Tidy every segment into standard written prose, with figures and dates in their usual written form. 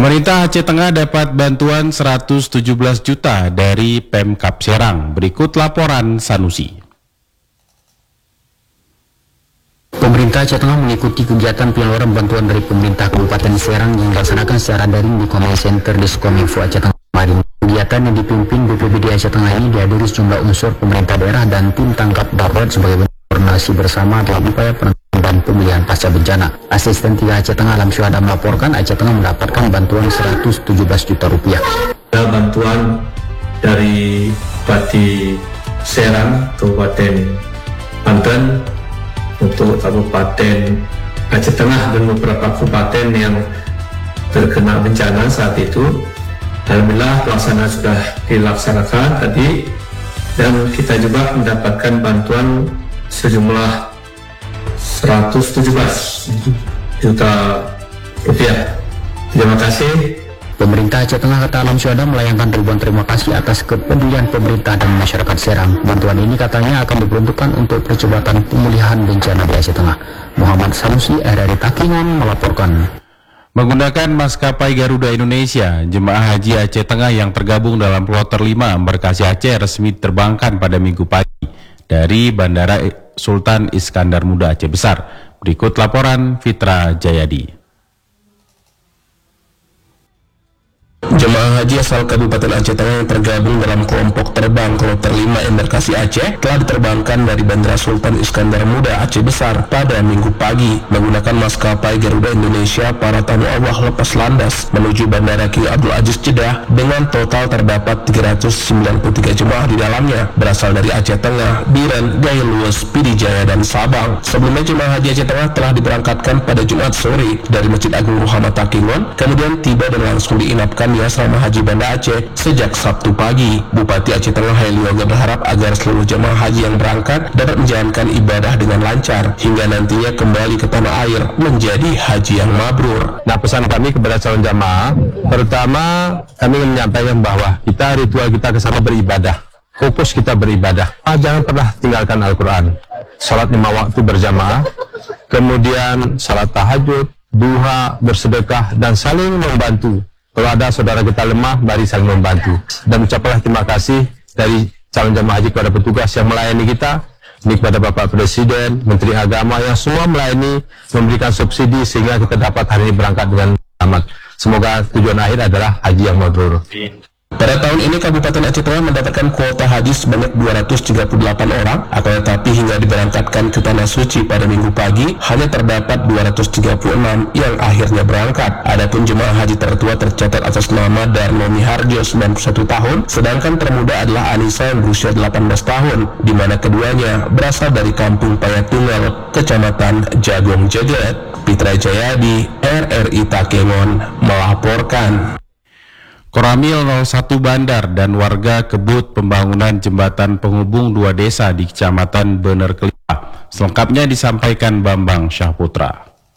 Pemerintah Aceh Tengah dapat bantuan 117 juta dari Pemkab Serang. Berikut laporan Sanusi. Pemerintah Aceh Tengah mengikuti kegiatan penyaluran bantuan dari pemerintah Kabupaten Serang yang dilaksanakan secara daring di Command Center Diskominfo Aceh Tengah kemarin. Kegiatan yang dipimpin BPBD Aceh Tengah ini dihadiri sejumlah unsur pemerintah daerah dan tim tangkap darurat sebagai bentuk koordinasi bersama dalam upaya penanganan dan pemulihan pasca bencana. Asisten 3 Aceh Tengah Alam Syuhada melaporkan Aceh Tengah mendapatkan bantuan 117 juta rupiah. Bantuan dari Bupati Serang, Kabupaten Banten, untuk Kabupaten Aceh Tengah dan beberapa kabupaten yang terkena bencana saat itu. Alhamdulillah pelaksanaan sudah dilaksanakan tadi, dan kita juga mendapatkan bantuan sejumlah 117 juta rupiah. Terima kasih. Pemerintah Aceh Tengah kata Alam Syuhada melayangkan ribuan terima kasih atas kepedulian pemerintah dan masyarakat Serang. Bantuan ini katanya akan diperuntukkan untuk percepatan pemulihan bencana di Aceh Tengah. Muhammad Sanusi, RRI Takengon melaporkan. Menggunakan maskapai Garuda Indonesia, jemaah haji Aceh Tengah yang tergabung dalam kloter 5 embarkasi Aceh resmi terbangkan pada Minggu pagi dari Bandara Sultan Iskandar Muda Aceh Besar. Berikut laporan Fitra Jayadi. Jemaah haji asal Kabupaten Aceh Tengah yang tergabung dalam kelompok terbang kloter 5 embarkasi Aceh telah diterbangkan dari Bandara Sultan Iskandar Muda Aceh Besar pada Minggu pagi menggunakan maskapai Garuda Indonesia. Para tamu Allah lepas landas menuju Bandara King Abdul Aziz Jeddah dengan total terdapat 393 jemaah di dalamnya berasal dari Aceh Tengah, Biren, Gaya Luwes, Pidijaya dan Sabang. Sebelumnya jemaah haji Aceh Tengah telah diberangkatkan pada Jumat sore dari Masjid Agung Muhammad Takengon, kemudian tiba dan langsung diinapkan di asrama haji Banda Aceh sejak Sabtu pagi. Bupati Aceh Tengah Haili Yoga berharap agar seluruh jemaah haji yang berangkat dapat menjalankan ibadah dengan lancar hingga nantinya kembali ke tanah air menjadi haji yang mabrur. Nah, pesan kami kepada calon jamaah, pertama kami ingin menyampaikan bahwa ritual kita ke sana beribadah, fokus kita beribadah. Jangan pernah tinggalkan Al-Quran, salat 5 waktu berjamaah, kemudian salat tahajud, duha, bersedekah, dan saling membantu. Kalau ada saudara kita lemah, mari saling membantu. Dan ucapkanlah terima kasih dari calon jamaah haji kepada petugas yang melayani kita, ini kepada Bapak Presiden, Menteri Agama yang semua melayani, memberikan subsidi sehingga kita dapat hari ini berangkat dengan selamat. Semoga tujuan akhir adalah haji yang mabrur. Pada tahun ini Kabupaten Aceh Tengah mendapatkan kuota haji sebanyak 238 orang, akan tetapi hingga diberangkatkan ke Tanah Suci pada Minggu pagi hanya terdapat 236 yang akhirnya berangkat. Adapun jemaah haji tertua tercatat atas nama Darno Miharjo 91 tahun, sedangkan termuda adalah Anissa yang berusia 18 tahun, di mana keduanya berasal dari Kampung Payatunggal, Kecamatan Jagong Jeget. Fitra Jayadi, RRI Takengon melaporkan. Koramil 01 Bandar dan warga kebut pembangunan jembatan penghubung 2 desa di Kecamatan Bener Kelipah. Selengkapnya disampaikan Bambang Syahputra.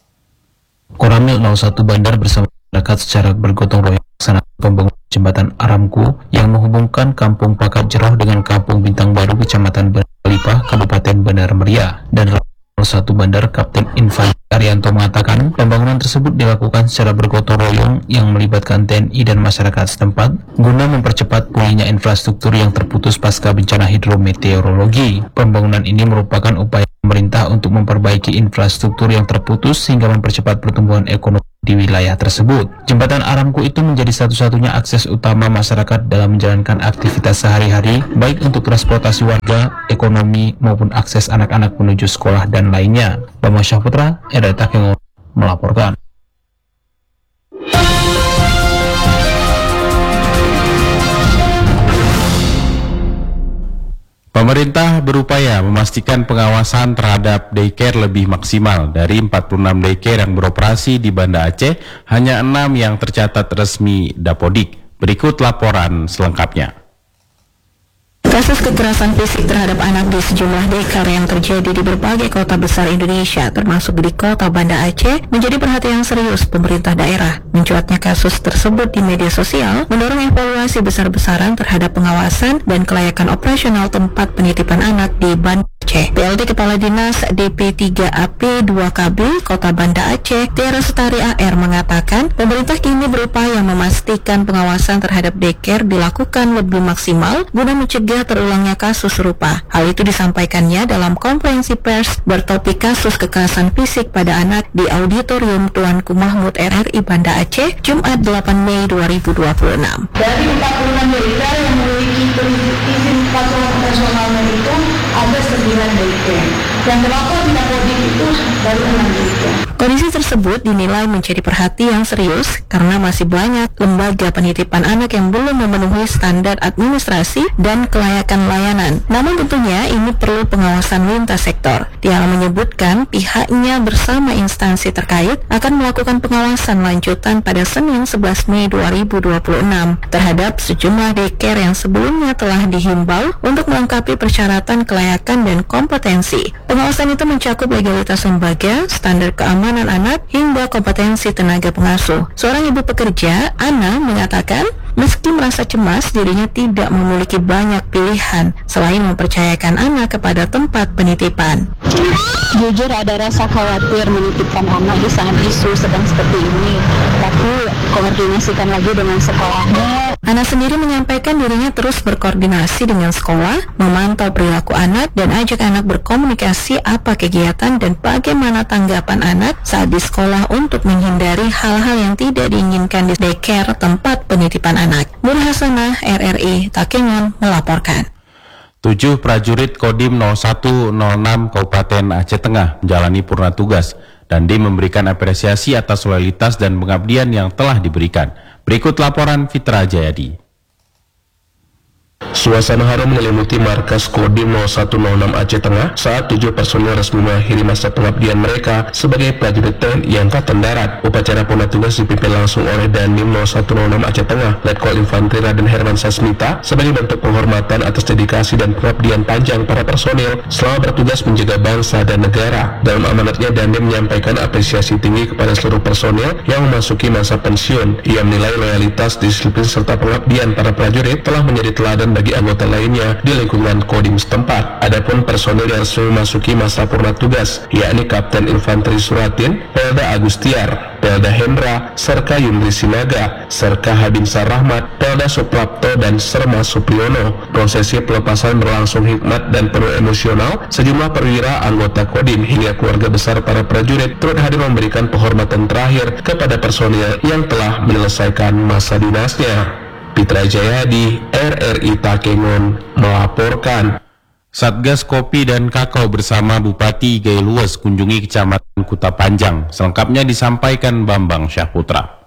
Koramil 01 Bandar bersama masyarakat secara bergotong royong melaksanakan pembangunan jembatan Aramku yang menghubungkan Kampung Pakat Jeroh dengan Kampung Bintang Baru Kecamatan Bener Kelipah, Kabupaten Bandar Meriah. Dan 01 Bandar Kapten Infanteri Arianto mengatakan pembangunan tersebut dilakukan secara bergotong royong yang melibatkan TNI dan masyarakat setempat guna mempercepat pulihnya infrastruktur yang terputus pasca bencana hidrometeorologi. Pembangunan ini merupakan upaya pemerintah untuk memperbaiki infrastruktur yang terputus sehingga mempercepat pertumbuhan ekonomi di wilayah tersebut. Jembatan Aramku itu menjadi satu-satunya akses utama masyarakat dalam menjalankan aktivitas sehari-hari, baik untuk transportasi warga, ekonomi, maupun akses anak-anak menuju sekolah dan lainnya. Bambang Syahputra, RRI Takengon melaporkan. Pemerintah berupaya memastikan pengawasan terhadap daycare lebih maksimal. Dari 46 daycare yang beroperasi di Banda Aceh, hanya 6 yang tercatat resmi Dapodik. Berikut laporan selengkapnya. Kasus kekerasan fisik terhadap anak di sejumlah daycare yang terjadi di berbagai kota besar Indonesia, termasuk di kota Banda Aceh, menjadi perhatian serius pemerintah daerah. Mencuatnya kasus tersebut di media sosial mendorong evaluasi besar-besaran terhadap pengawasan dan kelayakan operasional tempat penitipan anak di Banda PLT Kepala Dinas DP3AP 2KB Kota Banda Aceh, Tiara Setari AR mengatakan, pemerintah kini berupaya memastikan pengawasan terhadap daycare dilakukan lebih maksimal guna mencegah terulangnya kasus serupa. Hal itu disampaikannya dalam konferensi pers bertopik kasus kekerasan fisik pada anak di Auditorium Tuanku Mahmud RRI Banda Aceh, Jumat 8 Mei 2026. Dari 46 daycare yang memiliki izin pelaporan operasionalnya itu ada 9 daycare. Yang terlapor tidak kodim itu baru 6 daycare. Kondisi tersebut dinilai menjadi perhatian serius karena masih banyak lembaga penitipan anak yang belum memenuhi standar administrasi dan kelayakan layanan. Namun tentunya ini perlu pengawasan lintas sektor. Tiara menyebutkan pihaknya bersama instansi terkait akan melakukan pengawasan lanjutan pada Senin 11 Mei 2026 terhadap sejumlah daycare yang sebelumnya telah dihimbau untuk melengkapi persyaratan kelayakan dan kompetensi. Pengawasan itu mencakup legalitas lembaga, standar keamanan anak, hingga kompetensi tenaga pengasuh. Seorang ibu pekerja, Ana, mengatakan meski merasa cemas, dirinya tidak memiliki banyak pilihan selain mempercayakan anak kepada tempat penitipan. Jujur ada rasa khawatir menitipkan anak di saat isu sedang seperti ini, tapi koordinasikan lagi dengan sekolahnya. Ana sendiri menyampaikan dirinya terus berkoordinasi dengan sekolah, memantau perilaku anak, dan ajak anak berkomunikasi apa kegiatan dan bagaimana tanggapan anak saat di sekolah untuk menghindari hal-hal yang tidak diinginkan di daycare tempat penitipan anak. Nur Hasanah, RRI Takengon melaporkan. 7 prajurit Kodim 0106 Kabupaten Aceh Tengah menjalani purna tugas dan memberikan apresiasi atas loyalitas dan pengabdian yang telah diberikan. Berikut laporan Fitra Jayadi. Suasana harum menyelimuti markas Kodim 0106 Aceh Tengah saat 7 personil resmi mengakhiri masa pengabdian mereka sebagai prajurit TNI Angkatan Darat. Upacara purna tugas dipimpin langsung oleh Dandim 0106 Aceh Tengah, Letkol Infantri Raden Herman Sasmita, sebagai bentuk penghormatan atas dedikasi dan pengabdian panjang para personil selama bertugas menjaga bangsa dan negara. Dalam amanatnya, Dandim menyampaikan apresiasi tinggi kepada seluruh personil yang memasuki masa pensiun. Ia menilai loyalitas, disiplin serta pengabdian para prajurit telah menjadi teladan bagi anggota lainnya di lingkungan Kodim setempat. Adapun personil yang resmi memasuki masa purna tugas, yakni Kapten Infantri Suratin, Pelda Agustiar, Pelda Hendra, Serka Yundri Sinaga, Serka Habinsar Rahmat, Pelda Suprapto, dan Serma Supriyono. Prosesi pelepasan berlangsung hikmat dan penuh emosional. Sejumlah perwira anggota Kodim hingga keluarga besar para prajurit turut hadir memberikan penghormatan terakhir kepada personil yang telah menyelesaikan masa dinasnya. Fitra Jayadi, RRI Takengon melaporkan. Satgas Kopi dan Kakao bersama Bupati Gai Lues kunjungi Kecamatan Kuta Panjang. Selengkapnya disampaikan Bambang Syahputra.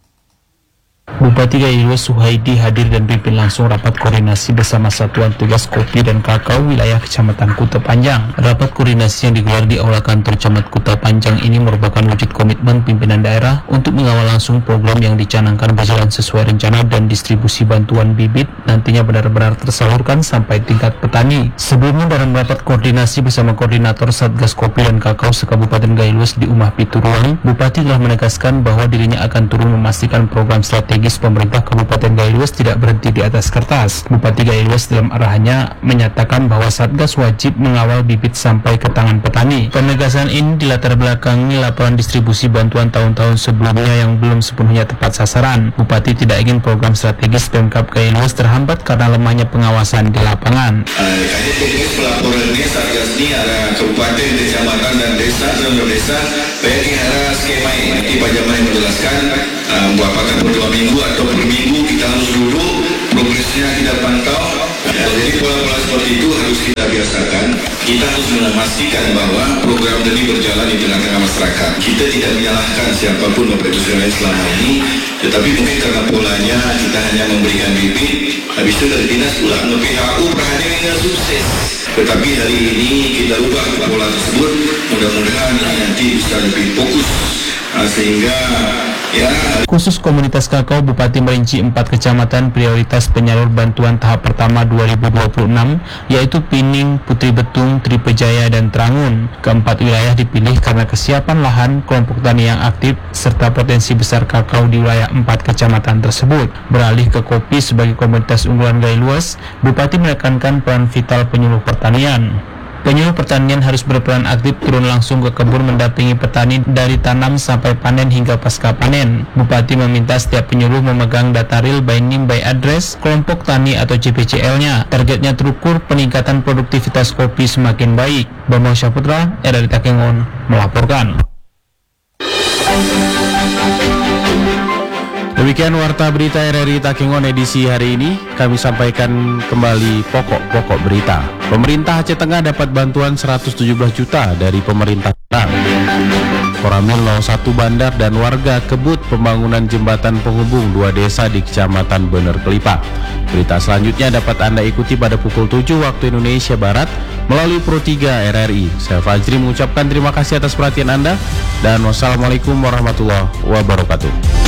Bupati Gai Lues Suhaidi hadir dan pimpin langsung rapat koordinasi bersama Satuan Tugas Kopi dan Kakao wilayah Kecamatan Kuta Panjang. Rapat koordinasi yang digelar di Aula Kantor Camat Kuta Panjang ini merupakan wujud komitmen pimpinan daerah untuk mengawal langsung program yang dicanangkan berjalan sesuai rencana dan distribusi bantuan bibit nantinya benar-benar tersalurkan sampai tingkat petani. Sebelumnya dalam rapat koordinasi bersama Koordinator Satgas Kopi dan Kakao se-Kabupaten Gai Lues di Umah Pituruang, Bupati telah menegaskan bahwa dirinya akan turun memastikan program strategis pemerintah Kabupaten Gai Lues tidak berhenti di atas kertas. Bupati Gai Lues dalam arahannya menyatakan bahwa Satgas wajib mengawal bibit sampai ke tangan petani. Penegasan ini dilatar belakangi laporan distribusi bantuan tahun-tahun sebelumnya yang belum sepenuhnya tepat sasaran. Bupati tidak ingin program strategis Pemkab Gai Lues terhambat karena lemahnya pengawasan di lapangan. Kami teknis pelaporan ini Satgas ini ada kabupaten, kecamatan dan desa PNI ada skema ini. Nanti Pak Jamal yang menjelaskan apakah per 2 minggu atau per minggu kita harus dulu progresnya kita pantau. Jadi pola-pola seperti itu harus kita biasakan. Kita harus memastikan bahwa program ini berjalan di tengah-tengah masyarakat. Kita tidak menyalahkan siapapun profesional selama ini, tetapi mungkin karena polanya kita hanya memberikan bibit, habis itu dari dinas ulang PHU perhatian dengan sukses. Tetapi hari ini kita ubah pola tersebut, mudah-mudahan nanti bisa lebih fokus sehingga Khusus komunitas kakao, Bupati merinci 4 kecamatan prioritas penyalur bantuan tahap pertama 2026, yaitu Pining, Putri Betung, Tripejaya, dan Trangun. Keempat wilayah dipilih karena kesiapan lahan, kelompok tani yang aktif, serta potensi besar kakao di wilayah 4 kecamatan tersebut. Beralih ke kopi sebagai komoditas unggulan Gai Lues, Bupati menekankan peran vital penyuluh pertanian. Penyuluh pertanian harus berperan aktif turun langsung ke kebun mendampingi petani dari tanam sampai panen hingga pasca panen. Bupati meminta setiap penyuluh memegang data real by name by address kelompok tani atau CPCL-nya. Targetnya terukur peningkatan produktivitas kopi semakin baik. Bambang Syaputra, RRI Takengon, melaporkan. Demikian warta berita RRI Takengon edisi hari ini. Kami sampaikan kembali pokok-pokok berita. Pemerintah Aceh Tengah dapat bantuan 117 juta dari pemerintah Tengah. Koramil 01 Bandar dan warga kebut pembangunan jembatan penghubung dua desa di Kecamatan Bener Kelipa. Berita selanjutnya dapat Anda ikuti pada pukul 7 waktu Indonesia Barat melalui Pro 3 RRI. Saya Fajri mengucapkan terima kasih atas perhatian Anda dan wassalamualaikum warahmatullahi wabarakatuh.